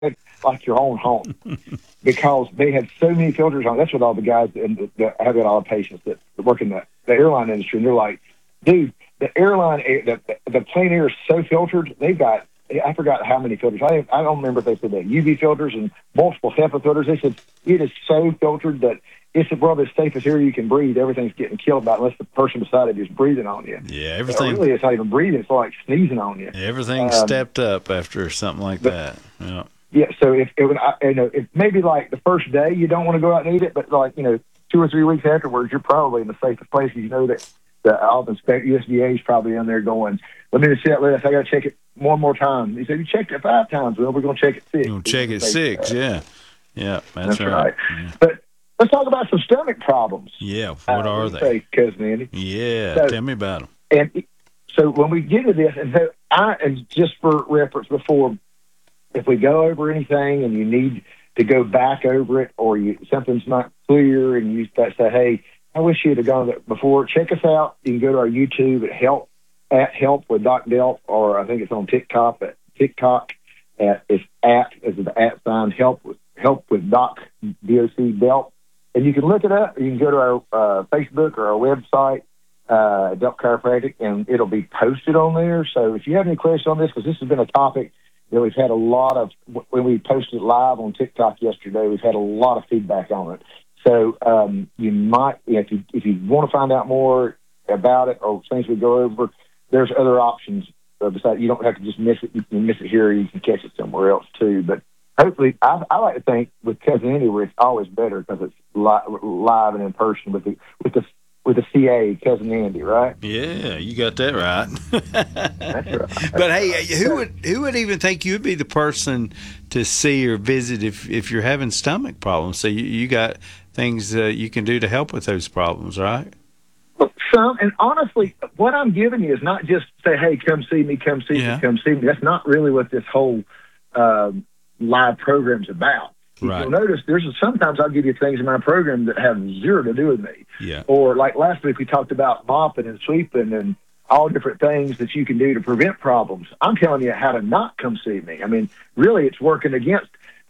like your own home because they have so many filters on. That's what all the guys and I've got all the patients that work in the airline industry, and they're like, dude, the airline the plane air is so filtered. They've got, I forgot how many filters. I don't remember if they said that UV filters and multiple HEPA filters. They said it is so filtered that it's the safest air you can breathe. Everything's getting killed by unless the person beside it is breathing on you. Yeah, everything. Really, it's not even breathing. It's like sneezing on you. Everything's stepped up after something like that. Yeah. Yeah. So if maybe like the first day you don't want to go out and eat it, but like 2 or 3 weeks afterwards, you're probably in the safest place. You know that all the USDA is probably in there going, let me just see that list. I got to check it one more time. He said, you checked it 5 times. Well, we're going to check it 6. You're going to check it 6, yeah. Yeah, that's right. Yeah. But let's talk about some stomach problems. Yeah, what are they? Cousin Andy. Yeah, so, tell me about them. And so when we get to this, and just for reference before, if we go over anything and you need to go back over it or something's not clear and you say, hey, I wish you'd have gone there before, check us out. You can go to our YouTube at Help with Doc Delp, or I think it's on TikTok. It's the @ sign Help with Doc DOC Delp, and you can look it up. You can go to our Facebook or our website, Delp Chiropractic, and it'll be posted on there. So if you have any questions on this, because this has been a topic that we've had a lot of when we posted it live on TikTok yesterday, we've had a lot of feedback on it. So you might, if you want to find out more about it or things we go over, there's other options. Besides, you don't have to just miss it. You can miss it here, or you can catch it somewhere else too. But hopefully, I like to think with Cousin Andy, where it's always better because it's live and in person with the CA Cousin Andy, right? Yeah, you got that right. That's right. But hey, who would even think you'd be the person to see or visit if you're having stomach problems? So you got things you can do to help with those problems, right? Some, and honestly, what I'm giving you is not just say, hey, come see me, come see me, come see me. That's not really what this whole live program's about. Right. You'll notice sometimes I'll give you things in my program that have zero to do with me. Yeah. Or like last week we talked about mopping and sweeping and all different things that you can do to prevent problems. I'm telling you how to not come see me. I mean, really, it's working against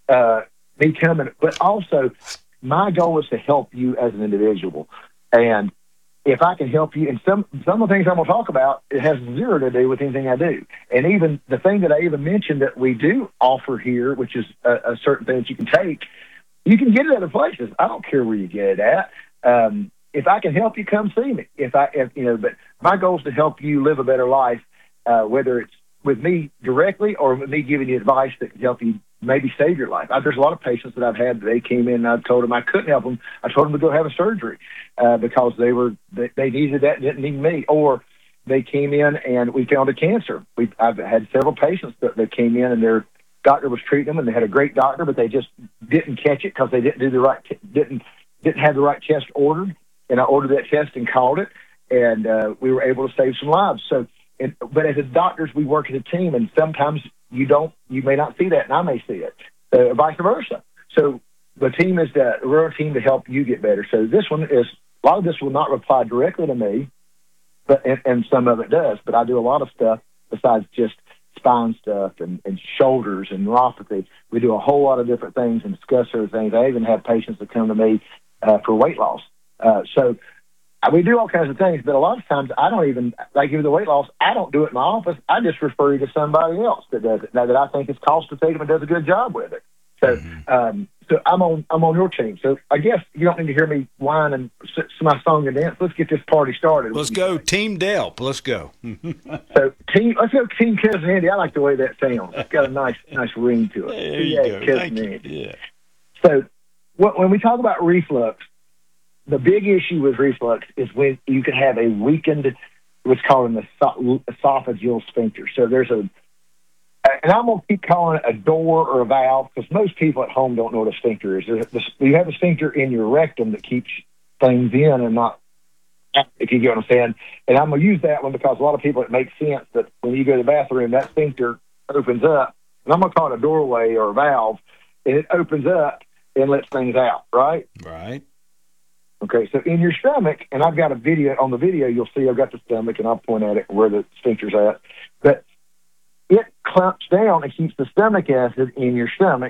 me coming. But also, my goal is to help you as an individual. And if I can help you, and some of the things I'm going to talk about, it has zero to do with anything I do. And even the thing that I even mentioned that we do offer here, which is a certain thing that you can take, you can get it other places. I don't care where you get it at. If I can help you, come see me. But my goal is to help you live a better life, whether it's with me directly or with me giving you advice that can help you maybe save your life. There's a lot of patients that I've had, they came in and I told them I couldn't help them. I told them to go have a surgery because they needed that and didn't need me. Or they came in and we found a cancer. I've had several patients that came in and their doctor was treating them and they had a great doctor, but they just didn't catch it because they didn't do the right, didn't have the right test ordered. And I ordered that test and called it, and we were able to save some lives. So, but as doctors, we work as a team, and sometimes you may not see that, and I may see it, vice versa. So we're a team to help you get better. So a lot of this will not reply directly to me, but and some of it does. But I do a lot of stuff besides just spine stuff and shoulders and neuropathy. We do a whole lot of different things and discuss other things. I even have patients that come to me for weight loss. So we do all kinds of things, but a lot of times I don't even, like with the weight loss, I don't do it in my office. I just refer you to somebody else that does it, that I think is cost effective and does a good job with it. So, so I'm on your team. So I guess you don't need to hear me whine and my song and dance. Let's get this party started. Let's go, Team Delp. Let's go. So let's go, Team Cousin Andy. I like the way that sounds. It's got a nice ring to it. There you go. Cousin Andy. Yeah. So when we talk about reflux, the big issue with reflux is when you can have a weakened, what's called an esophageal sphincter. So and I'm going to keep calling it a door or a valve because most people at home don't know what a sphincter is. You have a sphincter in your rectum that keeps things in and not, if you get what I'm saying. And I'm going to use that one because a lot of people, it makes sense that when you go to the bathroom, that sphincter opens up. And I'm going to call it a doorway or a valve, and it opens up and lets things out, right? Right. Okay, so in your stomach, and I've got a video, on the video you'll see I've got the stomach, and I'll point at it where the sphincter's at. But it clamps down and keeps the stomach acid in your stomach